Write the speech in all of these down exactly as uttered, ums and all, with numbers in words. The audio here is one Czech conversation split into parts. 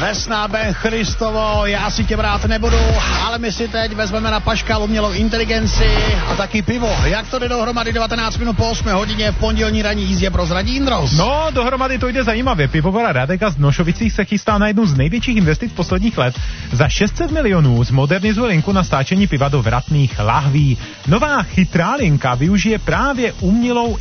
Vesna Ben Christovo, já si tě brát nebudu, ale my si teď vezmeme na paškal umělou inteligenci a taky pivo. Jak to jde dohromady devatenáct minut po osmé hodině v pondělní ranní jízdě prozradí Jindros? No, dohromady to jde zajímavě. Pivovar Radeka z Nošovicích se chystá na jednu z největších investic posledních let. Za šest set milionů zmodernizuje linku na stáčení piva do vratných lahví. Nová chytrá linka využije právě umělou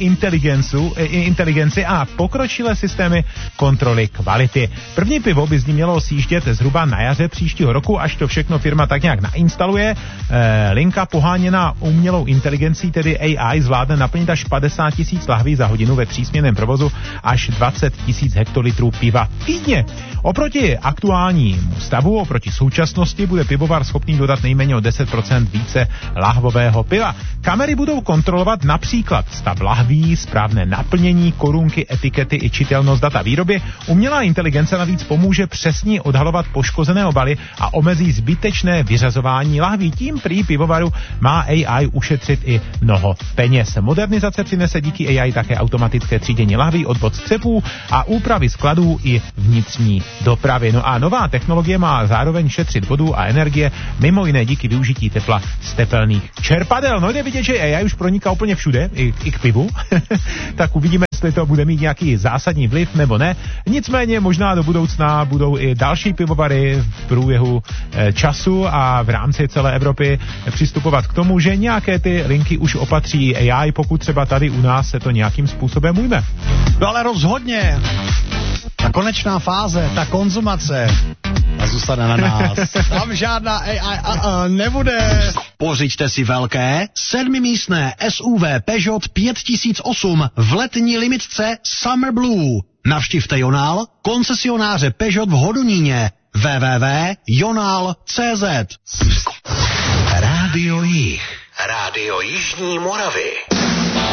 inteligenci a pokročilé systémy kontroly kvality. První pivo by z ní mělo sjíždět zhruba na jaře příštího roku, až to všechno firma tak nějak nainstaluje. E, linka poháněná umělou inteligencí, tedy A I, zvládne naplnit až padesát tisíc lahví za hodinu ve třísměnném provozu, až dvacet tisíc hektolitrů piva týdně. Oproti aktuálnímu stavu, oproti současnosti, bude pivovar schopný dodat nejméně o deset procent více lahvového piva. Kamery budou kontrolovat například stav lahví, správné naplnění, korunky, etikety i čitelnost data výroby. Umělá inteligence navíc pomůže přesně odhalovat poškozené obaly a omezí zbytečné vyřazování lahví. Tím prý pivovaru má A I ušetřit i mnoho peněz. Modernizace přinese díky A I také automatické třídění lahví, odvod skřepů a úpravy skladů i vnitřní dopravy. No a nová technologie má zároveň šetřit vodu a energie, mimo jiné díky využití tepla z tepelných čerpadel. No jde vidět, že A I už proniká úplně všude, i, i k pivu. Tak uvidíme, jestli to bude mít nějaký zásadní vliv nebo ne. Nicméně možná do budoucna budou i další pivovary v průběhu e, času a v rámci celé Evropy přistupovat k tomu, že nějaké ty linky už opatří A I, pokud třeba tady u nás se to nějakým způsobem ujme. No ale rozhodně ta konečná fáze, ta konzumace, ta zůstane na nás. Tam žádná A I a, a, nebude. Pořiďte si velké sedmimístné S U V Peugeot pět tisíc osm v letní limitce Summer Blue. Navštivte Jonál, koncesionáře Peugeot v Hodoníně. w w w tečka jonál tečka c z. Rádio Jih. Rádio Jižní Moravy.